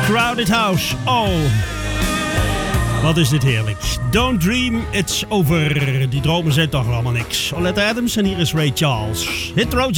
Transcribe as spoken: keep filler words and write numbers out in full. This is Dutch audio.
Crowded House. Oh, wat is dit heerlijk. Don't dream it's over. Die dromen zijn toch allemaal niks. Oleta Adams en hier is Ray Charles. Hit the road,